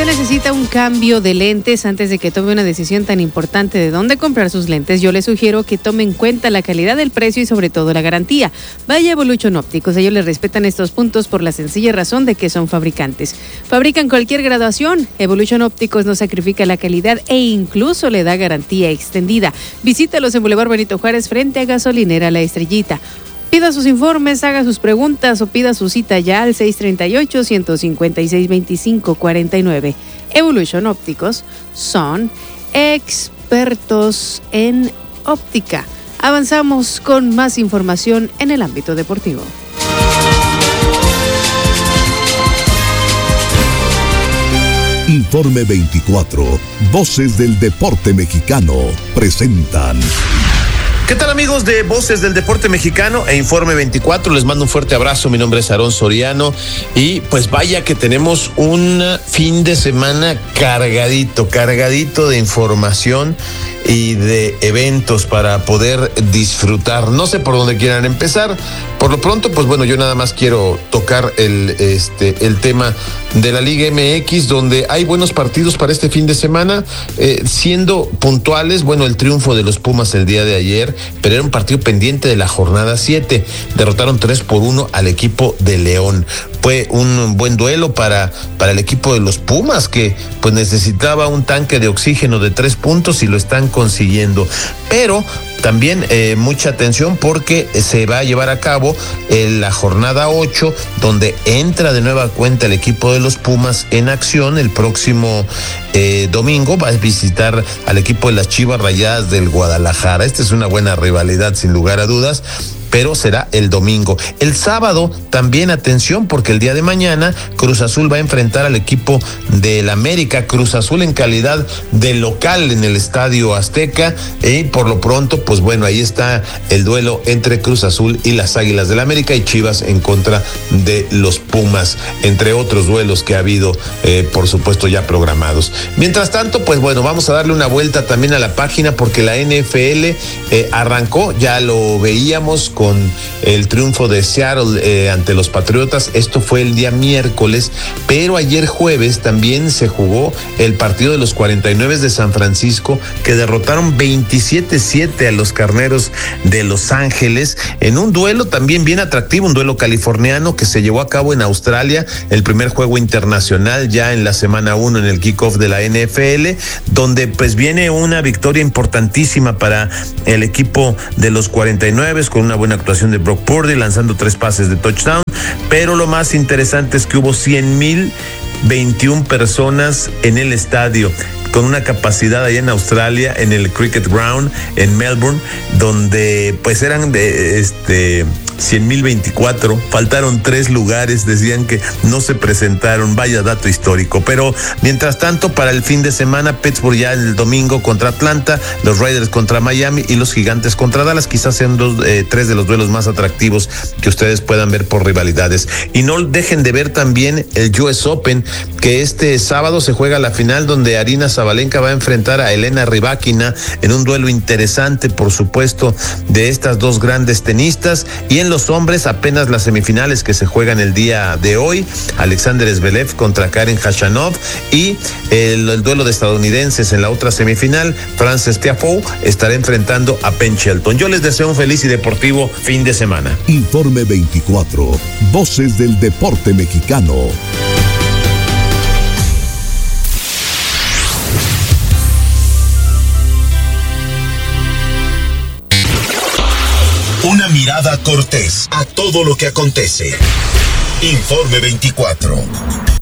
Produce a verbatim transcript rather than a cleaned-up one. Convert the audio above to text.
usted necesita un cambio de lentes antes de que tome una decisión tan importante de dónde comprar sus lentes, yo le sugiero que tome en cuenta la calidad del precio y sobre todo la garantía. Vaya a Evolution Ópticos, ellos les respetan estos puntos por la sencilla razón de que son fabricantes. Fabrican cualquier graduación. Evolution Ópticos no sacrifica la calidad e incluso le da garantía extendida. Visítalos en Boulevard Benito Juárez frente a Gasolinera La Estrellita. Pida sus informes, haga sus preguntas o pida su cita ya al seis tres ocho, uno cinco seis, dos cinco cuatro nueve. Evolution Ópticos son expertos en óptica. Avanzamos con más información en el ámbito deportivo. Informe veinticuatro, Voces del Deporte Mexicano, presentan. ¿Qué tal, amigos de Voces del Deporte Mexicano e Informe veinticuatro? Les mando un fuerte abrazo, mi nombre es Aarón Soriano y pues vaya que tenemos un fin de semana cargadito, cargadito de información y de eventos para poder disfrutar. No sé por dónde quieran empezar. Por lo pronto, pues bueno, yo nada más quiero tocar el, este, el tema de la Liga M X, donde hay buenos partidos para este fin de semana, eh, siendo puntuales. Bueno, el triunfo de los Pumas el día de ayer, pero era un partido pendiente de la jornada siete. Derrotaron tres por uno al equipo de León. Fue un buen duelo para, para el equipo de los Pumas, que pues necesitaba un tanque de oxígeno de tres puntos y lo están consiguiendo. Pero también eh, mucha atención porque se va a llevar a cabo eh, la jornada ocho, donde entra de nueva cuenta el equipo de los Pumas en acción el próximo eh, domingo. Va a visitar al equipo de las Chivas Rayadas del Guadalajara. Esta es una buena rivalidad, sin lugar a dudas, pero será el domingo. El sábado también atención, porque el día de mañana Cruz Azul va a enfrentar al equipo del América. Cruz Azul en calidad de local en el Estadio Azteca, y por lo pronto, pues bueno, ahí está el duelo entre Cruz Azul y las Águilas del América, y Chivas en contra de los Pumas, entre otros duelos que ha habido, eh, por supuesto, ya programados. Mientras tanto, pues bueno, vamos a darle una vuelta también a la página, porque la N F L eh, arrancó, ya lo veíamos con el triunfo de Seattle eh, ante los Patriotas. Esto fue el día miércoles, pero ayer jueves también se jugó el partido de los cuarenta y nueve de San Francisco, que derrotaron veintisiete siete a los Carneros de Los Ángeles, en un duelo también bien atractivo, un duelo californiano que se llevó a cabo en Australia, el primer juego internacional ya en la semana uno en el kickoff de la N F L, donde pues viene una victoria importantísima para el equipo de los cuarenta y nueve, con una buena actuación de Brock Purdy, lanzando tres pases de touchdown. Pero lo más interesante es que hubo cien mil veintiuna personas en el estadio, con una capacidad allá en Australia, en el Cricket Ground en Melbourne, donde pues eran de este cien mil veinticuatro, faltaron tres lugares, decían que no se presentaron. Vaya dato histórico. Pero mientras tanto, para el fin de semana, Pittsburgh ya el domingo contra Atlanta, los Raiders contra Miami y los Gigantes contra Dallas. Quizás sean dos, eh, tres de los duelos más atractivos que ustedes puedan ver por rivalidades. Y no dejen de ver también el U S Open, que este sábado se juega la final, donde Aryna Sabalenka va a enfrentar a Elena Rybakina en un duelo interesante, por supuesto, de estas dos grandes tenistas. Y en los hombres, apenas las semifinales que se juegan el día de hoy, Alexander Zverev contra Karen Khachanov, y el, el duelo de estadounidenses en la otra semifinal, Frances Tiafoe estará enfrentando a Penn Shelton. Yo les deseo un feliz y deportivo fin de semana. Informe veinticuatro, Voces del Deporte Mexicano. Una mirada cortés a todo lo que acontece. Informe veinticuatro.